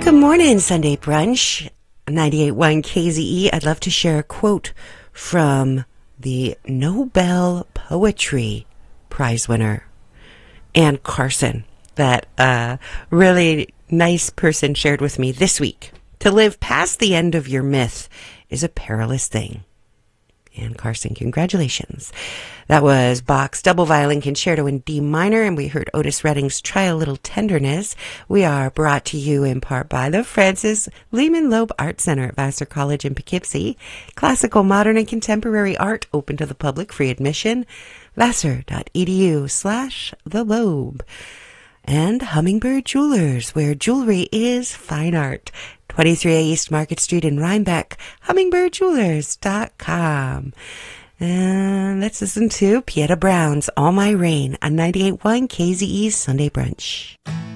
Good morning, Sunday Brunch, 98.1 KZE. I'd love to share a quote from the Nobel Poetry Prize winner, Anne Carson, that a really nice person shared with me this week. To live past the end of your myth is a perilous thing. Anne Carson, congratulations. That was Bach's Double Violin Concerto in D minor, and we heard Otis Redding's Try a Little Tenderness. We are brought to you in part by the Francis Lehman Loeb Art Center at Vassar College in Poughkeepsie. Classical, modern, and contemporary art open to the public, free admission. vassar.edu/the Loeb. And Hummingbird Jewelers, where jewelry is fine art. 23A East Market Street in Rhinebeck, hummingbirdjewelers.com. And let's listen to Pieta Brown's All My Rain on 98.1 KZE's Sunday Brunch.